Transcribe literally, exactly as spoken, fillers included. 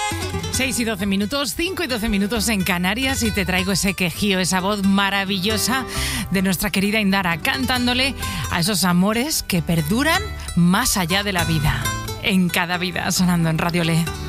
seis y doce minutos, cinco y doce minutos en Canarias, y te traigo ese quejío, esa voz maravillosa de nuestra querida Indara, cantándole a esos amores que perduran más allá de la vida. En Cada Vida, sonando en Radio Le.